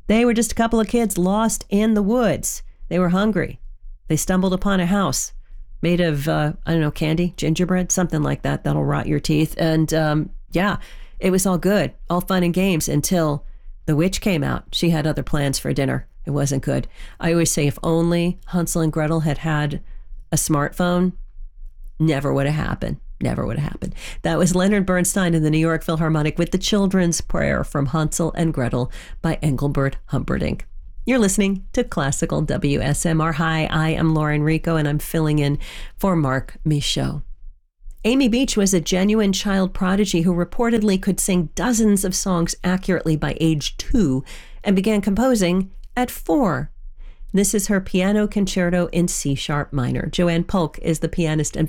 They were just a couple of kids lost in the woods. They were hungry. They stumbled upon a house made of, I don't know, candy, gingerbread, something like that. That'll rot your teeth. And yeah, it was all good, all fun and games until the witch came out. She had other plans for dinner. It wasn't good. I always say if only Hansel and Gretel had had a smartphone, never would have happened. Never would have happened. That was Leonard Bernstein in the New York Philharmonic with the Children's Prayer from Hansel and Gretel by Engelbert Humperdinck. You're listening to Classical WSMR. Hi, I am Lauren Rico, and I'm filling in for Mark Michaud. Amy Beach was a genuine child prodigy who reportedly could sing dozens of songs accurately by age 2 and began composing at 4. This is her piano concerto in C-sharp minor. Joanne Polk is the pianist and